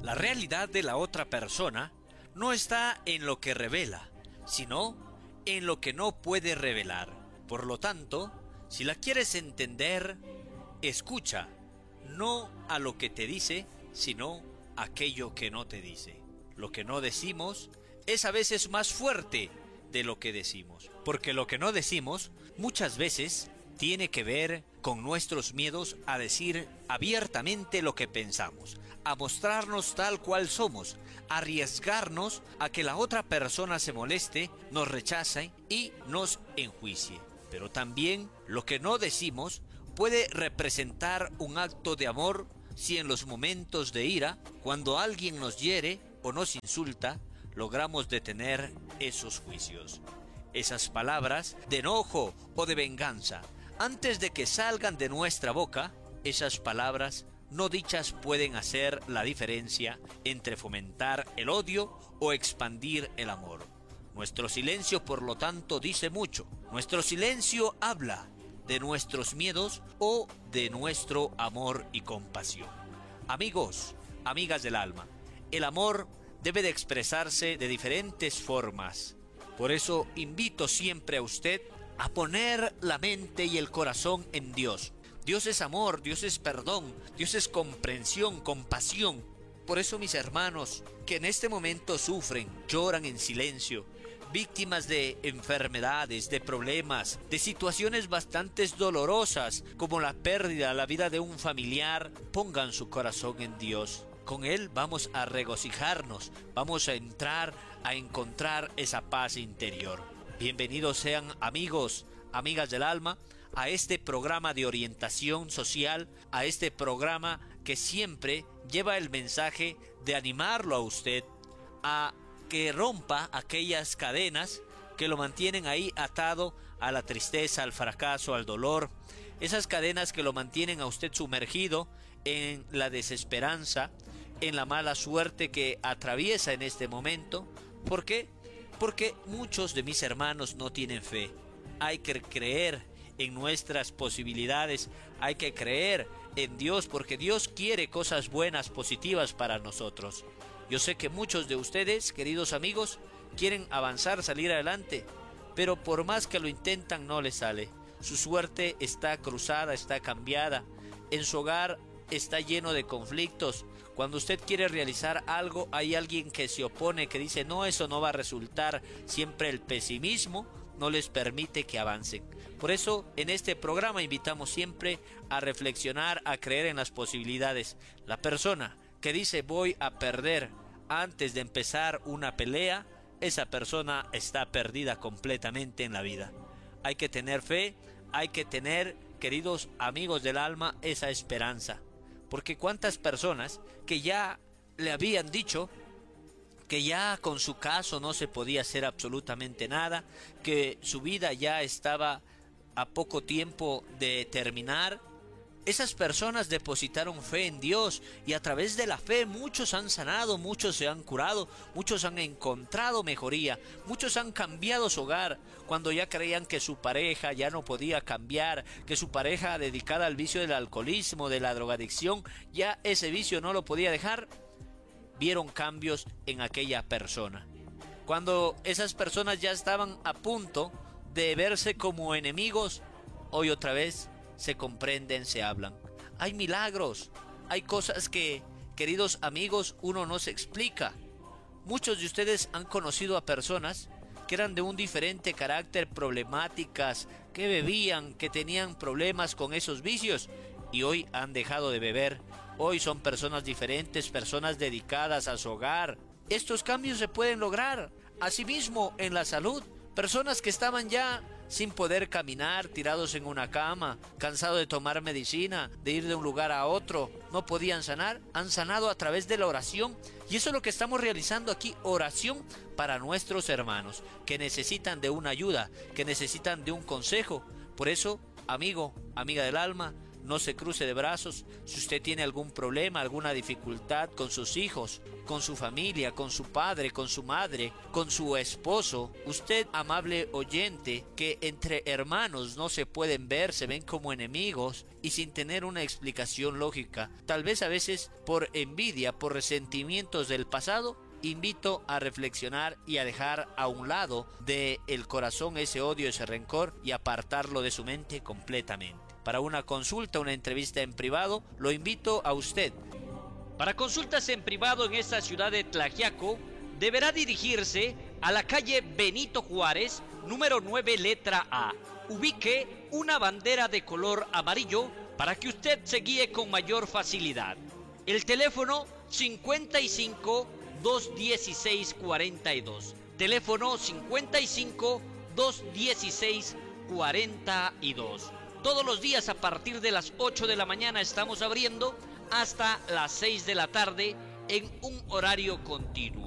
La realidad de la otra persona no está en lo que revela, sino en lo que no puede revelar. Por lo tanto, si la quieres entender, escucha, no a lo que te dice, sino aquello que no te dice. Lo que no decimos es a veces más fuerte de lo que decimos, porque lo que no decimos muchas veces tiene que ver con nuestros miedos a decir abiertamente lo que pensamos, a mostrarnos tal cual somos, a arriesgarnos a que la otra persona se moleste, nos rechace y nos enjuicie. Pero también lo que no decimos puede representar un acto de amor si en los momentos de ira, cuando alguien nos hiere o nos insulta, logramos detener esos juicios, esas palabras de enojo o de venganza. Antes de que salgan de nuestra boca, esas palabras no dichas pueden hacer la diferencia entre fomentar el odio o expandir el amor. Nuestro silencio, por lo tanto, dice mucho. Nuestro silencio habla de nuestros miedos o de nuestro amor y compasión. Amigos, amigas del alma, el amor debe de expresarse de diferentes formas. Por eso invito siempre a usted a poner la mente y el corazón en Dios. Dios es amor, Dios es perdón, Dios es comprensión, compasión. Por eso, mis hermanos, que en este momento sufren, lloran en silencio, víctimas de enfermedades, de problemas, de situaciones bastante dolorosas, como la pérdida, la vida de un familiar, pongan su corazón en Dios. Con Él vamos a regocijarnos, vamos a entrar a encontrar esa paz interior. Bienvenidos sean amigos, amigas del alma, a este programa de orientación social, a este programa que siempre lleva el mensaje de animarlo a usted a que rompa aquellas cadenas que lo mantienen ahí atado a la tristeza, al fracaso, al dolor. Esas cadenas que lo mantienen a usted sumergido en la desesperanza, en la mala suerte que atraviesa en este momento. ¿Por qué? Porque muchos de mis hermanos no tienen fe. Hay que creer en nuestras posibilidades, hay que creer en Dios, porque Dios quiere cosas buenas, positivas para nosotros. Yo sé que muchos de ustedes, queridos amigos, quieren avanzar, salir adelante, pero por más que lo intentan no les sale. Su suerte está cruzada, está cambiada. En su hogar está lleno de conflictos. Cuando usted quiere realizar algo, hay alguien que se opone, que dice no, eso no va a resultar. Siempre el pesimismo no les permite que avancen. Por eso en este programa invitamos siempre a reflexionar, a creer en las posibilidades. La persona que dice voy a perder antes de empezar una pelea, esa persona está perdida completamente en la vida. Hay que tener fe, hay que tener, queridos amigos del alma, esa esperanza. Porque cuántas personas que ya le habían dicho que ya con su caso no se podía hacer absolutamente nada, que su vida ya estaba a poco tiempo de terminar. Esas personas depositaron fe en Dios y a través de la fe muchos han sanado, muchos se han curado, muchos han encontrado mejoría, muchos han cambiado su hogar cuando ya creían que su pareja ya no podía cambiar, que su pareja dedicada al vicio del alcoholismo, de la drogadicción, ya ese vicio no lo podía dejar. Vieron cambios en aquella persona. Cuando esas personas ya estaban a punto de verse como enemigos, hoy otra vez se comprenden, se hablan. Hay milagros, hay cosas que, queridos amigos, uno no se explica. Muchos de ustedes han conocido a personas que eran de un diferente carácter, problemáticas, que bebían, que tenían problemas con esos vicios y hoy han dejado de beber. Hoy son personas diferentes, personas dedicadas a su hogar. Estos cambios se pueden lograr. Asimismo, en la salud, personas que estaban ya sin poder caminar, tirados en una cama, cansados de tomar medicina, de ir de un lugar a otro, no podían sanar, han sanado a través de la oración. Y eso es lo que estamos realizando aquí, oración para nuestros hermanos que necesitan de una ayuda, que necesitan de un consejo. Por eso, amigo, amiga del alma, no se cruce de brazos. Si usted tiene algún problema, alguna dificultad con sus hijos, con su familia, con su padre, con su madre, con su esposo, usted, amable oyente, que entre hermanos no se pueden ver, se ven como enemigos y sin tener una explicación lógica, tal vez a veces por envidia, por resentimientos del pasado, invito a reflexionar y a dejar a un lado del corazón ese odio, ese rencor y apartarlo de su mente completamente. Para una consulta, una entrevista en privado, lo invito a usted. Para consultas en privado en esta ciudad de Tlaxiaco, deberá dirigirse a la calle Benito Juárez, número 9, letra A. Ubique una bandera de color amarillo para que usted se guíe con mayor facilidad. El teléfono 55 216 42. Teléfono 55 216 42. Todos los días a partir de las 8 de la mañana estamos abriendo hasta las 6 de la tarde en un horario continuo.